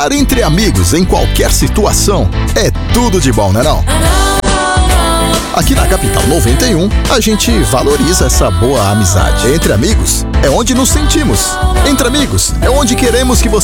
Estar entre amigos em qualquer situação é tudo de bom, né não? Aqui na Capital 91, a gente valoriza essa boa amizade. Entre amigos é onde nos sentimos. Entre amigos é onde queremos que você